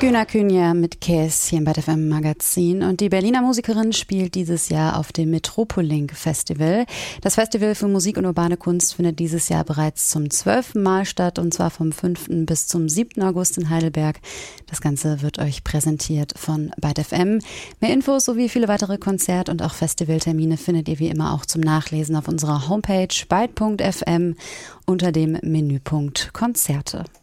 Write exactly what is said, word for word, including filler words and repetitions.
Güner Künja mit Käs hier im Byte F M Magazin. Und die Berliner Musikerin spielt dieses Jahr auf dem Metropoliink Festival. Das Festival für Musik und urbane Kunst findet dieses Jahr bereits zum zwölften Mal statt, und zwar vom fünften bis zum siebten August in Heidelberg. Das Ganze wird euch präsentiert von Byte F M. Mehr Infos sowie viele weitere Konzert- und auch Festivaltermine findet ihr wie immer auch zum Nachlesen auf unserer Homepage byte punkt f m unter dem Menüpunkt Konzerte.